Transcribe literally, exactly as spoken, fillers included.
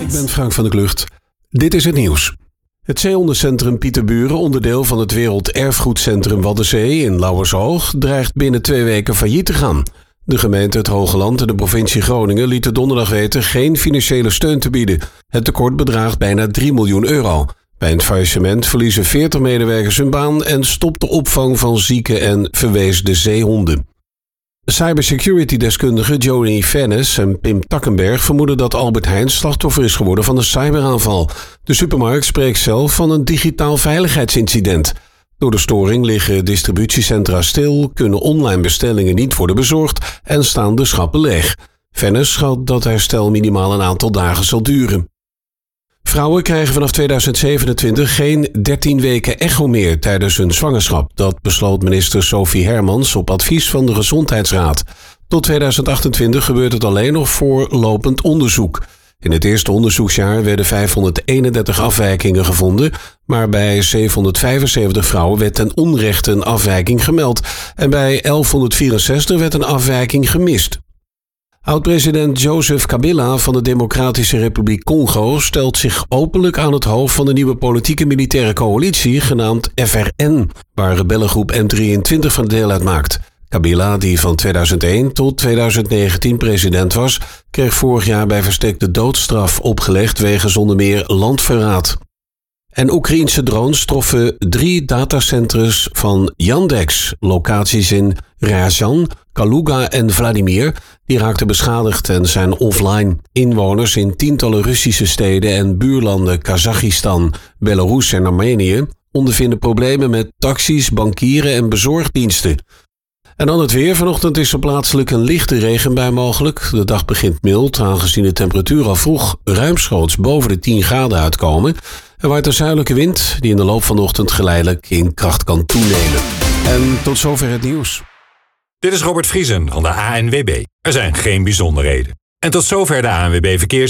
Ik ben Frank van der Klucht. Dit is het nieuws. Het zeehondencentrum Pieterburen, onderdeel van het Werelderfgoedcentrum Waddenzee in Lauwersoog, dreigt binnen twee weken failliet te gaan. De gemeente Het Hogeland en de provincie Groningen lieten donderdag weten geen financiële steun te bieden. Het tekort bedraagt bijna drie miljoen euro. Bij een faillissement verliezen veertig medewerkers hun baan en stopt de opvang van zieke en verweesde zeehonden. Cybersecurity-deskundigen Joni Vennes en Pim Takkenberg vermoeden dat Albert Heijn slachtoffer is geworden van een cyberaanval. De supermarkt spreekt zelf van een digitaal veiligheidsincident. Door de storing liggen distributiecentra stil, kunnen online bestellingen niet worden bezorgd en staan de schappen leeg. Vennes schat dat herstel minimaal een aantal dagen zal duren. Vrouwen krijgen vanaf tweeduizend zevenentwintig geen dertien weken echo meer tijdens hun zwangerschap. Dat besloot minister Sophie Hermans op advies van de Gezondheidsraad. Tot tweeduizend achtentwintig gebeurt het alleen nog voor lopend onderzoek. In het eerste onderzoeksjaar werden vijfhonderdeenendertig afwijkingen gevonden, maar bij zevenhonderdvijfenzeventig vrouwen werd ten onrechte een afwijking gemeld en bij elfhonderdvierenzestig werd een afwijking gemist. Oud-president Joseph Kabila van de Democratische Republiek Congo stelt zich openlijk aan het hoofd van de nieuwe politieke militaire coalitie genaamd F R N, waar rebellengroep M drieëntwintig van deel uitmaakt. Kabila, die van tweeduizend één tot tweeduizend negentien president was, kreeg vorig jaar bij verstek de doodstraf opgelegd wegens onder meer landverraad. En Oekraïense drones troffen drie datacenters van Yandex, locaties in Ryazan, Kaluga en Vladimir. Die raakten beschadigd en zijn offline. Inwoners in tientallen Russische steden en buurlanden Kazachstan, Belarus en Armenië ondervinden problemen met taxis, bankieren en bezorgdiensten. En dan het weer. Vanochtend is er plaatselijk een lichte regenbui mogelijk. De dag begint mild, aangezien de temperatuur al vroeg ruimschoots boven de tien graden uitkomen. Er waait een zuidelijke wind die in de loop van de ochtend geleidelijk in kracht kan toenemen. En tot zover het nieuws. Dit is Robert Vriesen van de A N W B. Er zijn geen bijzonderheden. En tot zover de A N W B Verkeers.